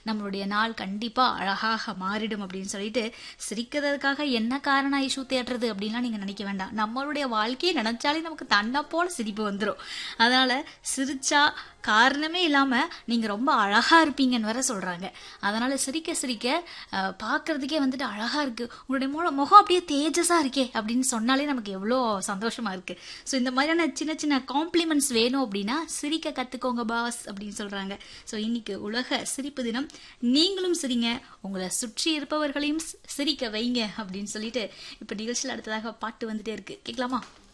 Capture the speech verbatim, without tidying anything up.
நம்மளுடைய நாள் கண்டிப்பா அழகாக மாறிடும் அப்படின்னு சொல்லிட்டு, சிரிக்கிறதுக்காக என்ன காரணம் ஐஷு தேடுறது அப்படின்லாம் நீங்க நினைக்க வேண்டாம். நம்மளுடைய வாழ்க்கையை நினைச்சாலே நமக்கு தன்னை போல சிரிப்பு வந்துடும். அதனால சிரிச்சா காரணமே இல்லாம நீங்க ரொம்ப அழகா இருப்பீங்கன்னு வேற சொல்றாங்க. அதனால சிரிக்க சிரிக்க அஹ், பார்க்கிறதுக்கே வந்துட்டு அழகா இருக்கு, உங்களுடைய முக- முகம் அப்படியே தேஜஸா இருக்கே அப்படின்னு சொன்னாலே நமக்கு எவ்வளோ சந்தோஷமா இருக்கு. ஸோ இந்த மாதிரியான சின்ன சின்ன காம்ப்ளிமெண்ட்ஸ் வேணும் அப்படின்னா சிரிக்க கத்துக்கோங்க பாஸ் அப்படின்னு சொல்றாங்க. ஸோ இன்னைக்கு உலக சிரிப்பு தினம். நீங்களும் சிரிங்க, உங்களை சுற்றி இருப்பவர்களையும் சி- சிரிக்க வைங்க அப்படின்னு சொல்லிட்டு இப்ப நிகழ்ச்சியில் அடுத்ததாக பாட்டு வந்துட்டே இருக்கு, கேட்கலாமா?